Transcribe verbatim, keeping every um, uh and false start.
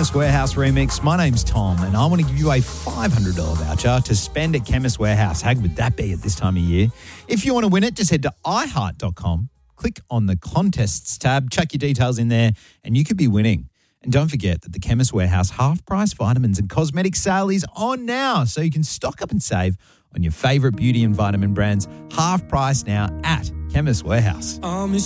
Chemist Warehouse remix. My name's Tom, and I want to give you a five hundred dollars voucher to spend at Chemist Warehouse. How good would that be at this time of year? If you want to win it, just head to i heart dot com, click on the contests tab, chuck your details in there, and you could be winning. And don't forget that the Chemist Warehouse half-price vitamins and cosmetic sale is on now, so you can stock up and save on your favourite beauty and vitamin brands, half price now at Chemist Warehouse.